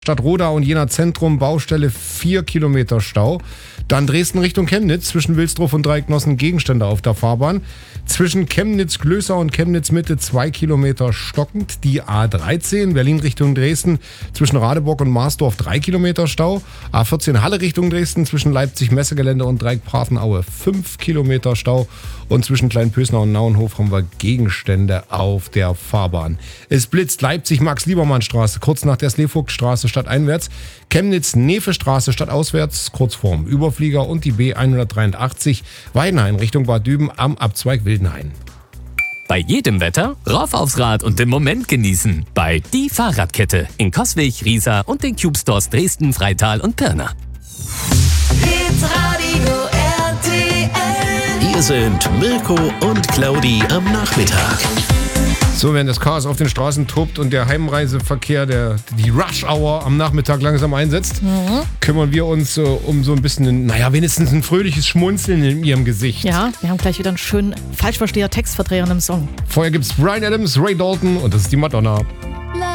Stadt Roda und Jena Zentrum, Baustelle 4 Kilometer Stau. Dann Dresden Richtung Chemnitz, zwischen Wilsdruff und Dreiecknossen Gegenstände auf der Fahrbahn. Zwischen Chemnitz-Glößau und Chemnitz-Mitte 2 Kilometer stockend. Die A13 Berlin Richtung Dresden, zwischen Radeburg und Marsdorf 3 Kilometer Stau. A14 Halle Richtung Dresden, zwischen Leipzig-Messegelände und Dreieck-Parthenaue 5 Kilometer Stau. Und zwischen Kleinpösner und Nauenhof haben wir Gegenstände auf der Fahrbahn. Es blitzt Leipzig-Max-Liebermann-Straße, kurz nach der Sleevogtstraße stadteinwärts. Chemnitz-Nefe-Straße stadtauswärts, kurz vorm Überflieger. Und die B183 Weidenhain Richtung Bad Düben am Abzweig Wildenhain. Bei jedem Wetter rauf aufs Rad und den Moment genießen. Bei Die Fahrradkette in Coswig, Riesa und den Cube Stores Dresden, Freital und Pirna. Hitradio RTL. Hier sind Mirko und Claudi am Nachmittag. So, während das Chaos auf den Straßen tobt und der Heimreiseverkehr, die Rush-Hour am Nachmittag langsam einsetzt, kümmern wir uns um so ein bisschen, wenigstens ein fröhliches Schmunzeln in ihrem Gesicht. Ja, wir haben gleich wieder einen schönen Falschversteher-Textverdreher im Song. Vorher gibt's Bryan Adams, Ray Dalton und das ist die Madonna.